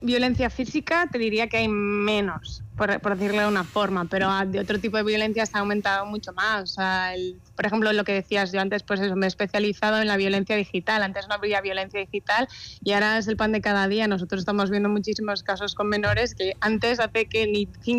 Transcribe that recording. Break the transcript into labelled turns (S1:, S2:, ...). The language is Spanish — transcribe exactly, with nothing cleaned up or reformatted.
S1: Violencia física te diría que hay menos, por, por decirlo de una forma, pero de otro tipo de violencia se ha aumentado mucho más. O sea, el, por ejemplo, lo que decías, yo antes pues eso, me he especializado en la violencia digital. Antes no había violencia digital y ahora es el pan de cada día. Nosotros estamos viendo muchísimos casos con menores que antes, hace que ni cinco